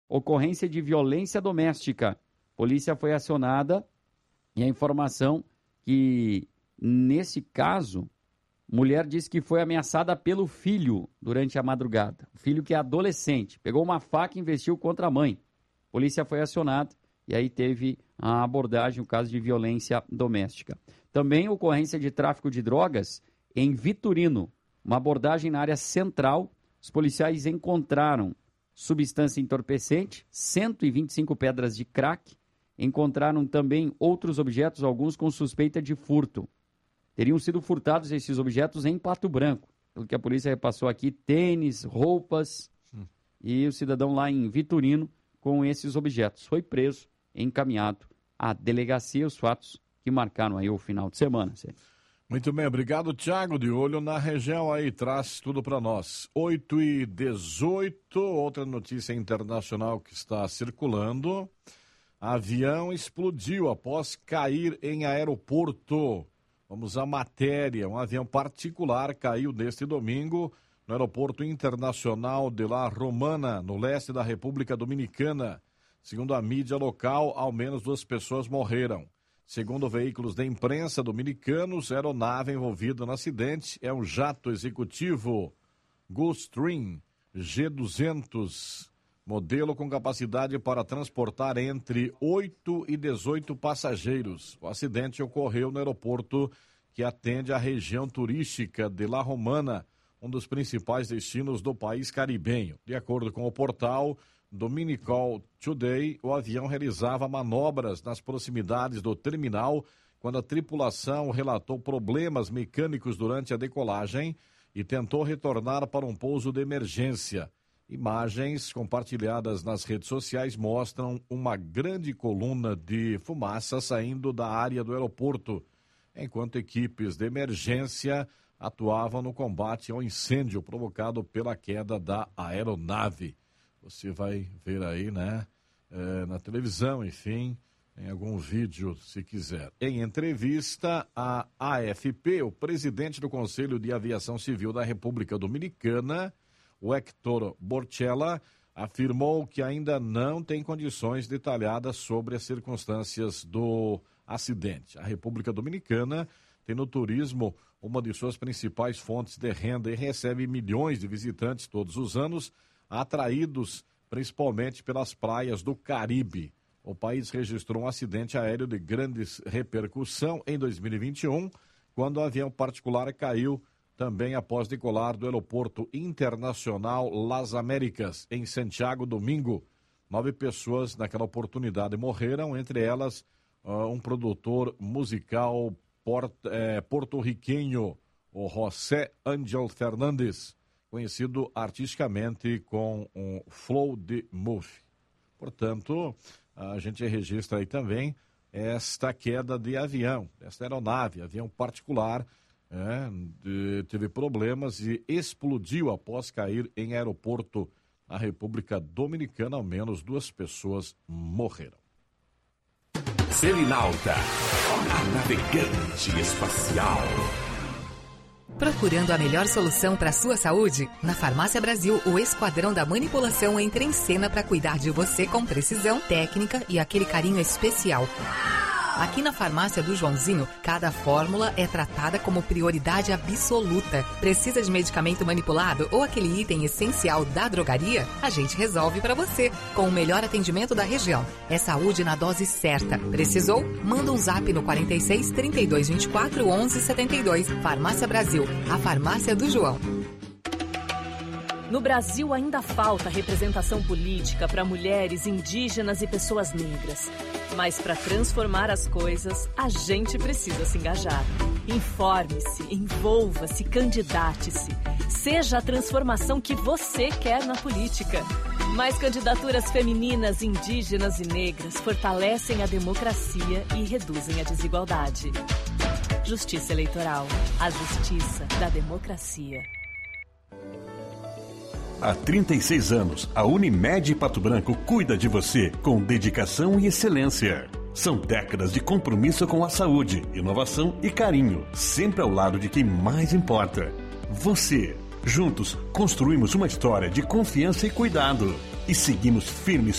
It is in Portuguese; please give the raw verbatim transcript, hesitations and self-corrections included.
ocorrência de violência doméstica. Polícia foi acionada e a informação que, nesse caso, mulher disse que foi ameaçada pelo filho durante a madrugada. O filho que é adolescente, pegou uma faca e investiu contra a mãe. Polícia foi acionada e aí teve a abordagem, o caso de violência doméstica. Também ocorrência de tráfico de drogas em Vitorino. Uma abordagem na área central, os policiais encontraram substância entorpecente, cento e vinte e cinco pedras de crack, encontraram também outros objetos, alguns com suspeita de furto. Teriam sido furtados esses objetos em Pato Branco. Pelo que a polícia repassou aqui, tênis, roupas, hum. e o cidadão lá em Vitorino com esses objetos. Foi preso, encaminhado à delegacia, os fatos que marcaram aí o final de semana. Muito bem, obrigado, Thiago. De olho na região aí, traz tudo para nós. oito e dezoito, outra notícia internacional que está circulando. Avião explodiu após cair em aeroporto. Vamos à matéria. Um avião particular caiu neste domingo no Aeroporto Internacional de La Romana, no leste da República Dominicana. Segundo a mídia local, ao menos duas pessoas morreram. Segundo veículos da imprensa dominicanos, a aeronave envolvida no acidente é um jato executivo Gulfstream G duzentos, modelo com capacidade para transportar entre oito e dezoito passageiros. O acidente ocorreu no aeroporto que atende a região turística de La Romana, um dos principais destinos do país caribenho. De acordo com o portal Dominical Today, o avião realizava manobras nas proximidades do terminal quando a tripulação relatou problemas mecânicos durante a decolagem e tentou retornar para um pouso de emergência. Imagens compartilhadas nas redes sociais mostram uma grande coluna de fumaça saindo da área do aeroporto, enquanto equipes de emergência atuavam no combate ao incêndio provocado pela queda da aeronave. Você vai ver aí, né, é, na televisão, enfim, em algum vídeo, se quiser. Em entrevista à A F P, o presidente do Conselho de Aviação Civil da República Dominicana, o Héctor Borchella, afirmou que ainda não tem condições detalhadas sobre as circunstâncias do acidente. A República Dominicana tem no turismo uma de suas principais fontes de renda e recebe milhões de visitantes todos os anos, atraídos principalmente pelas praias do Caribe. O país registrou um acidente aéreo de grande repercussão em dois mil e vinte e um, quando o avião particular caiu também após decolar do Aeroporto Internacional Las Américas, em Santiago, domingo. Nove pessoas naquela oportunidade morreram, entre elas uh, um produtor musical port, eh, porto-riquenho, o José Ángel Fernandes, conhecido artisticamente com um Flow de Murphy. Portanto, a gente registra aí também esta queda de avião, esta aeronave, avião particular, é, de, teve problemas e explodiu após cair em aeroporto na República Dominicana. Ao menos duas pessoas morreram. Selinalta, a navegante espacial. Procurando a melhor solução para a sua saúde? Na Farmácia Brasil, o Esquadrão da Manipulação entra em cena para cuidar de você com precisão, técnica e aquele carinho especial. Aqui na Farmácia do Joãozinho, cada fórmula é tratada como prioridade absoluta. Precisa de medicamento manipulado ou aquele item essencial da drogaria? A gente resolve para você, com o melhor atendimento da região. É saúde na dose certa. Precisou? Manda um zap no quarenta e seis, trinta e dois, vinte e quatro, onze, setenta e dois. Farmácia Brasil, a farmácia do João. No Brasil ainda falta representação política para mulheres, indígenas e pessoas negras. Mas para transformar as coisas, a gente precisa se engajar. Informe-se, envolva-se, candidate-se. Seja a transformação que você quer na política. Mais candidaturas femininas, indígenas e negras fortalecem a democracia e reduzem a desigualdade. Justiça Eleitoral. A justiça da democracia. Há trinta e seis anos, a Unimed Pato Branco cuida de você com dedicação e excelência. São décadas de compromisso com a saúde, inovação e carinho, sempre ao lado de quem mais importa. Você. Juntos, construímos uma história de confiança e cuidado. E seguimos firmes